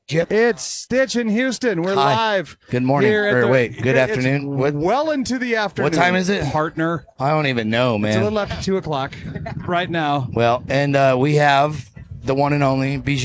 Chip. It's Stitch in Houston. We're Hi. live. Good morning. here at Or the- wait, good it's afternoon. What? Well into the afternoon. What time is it? Partner. I don't even know, It's a man. little after 2 o'clock right now. Well, and we have the one and only Bijan.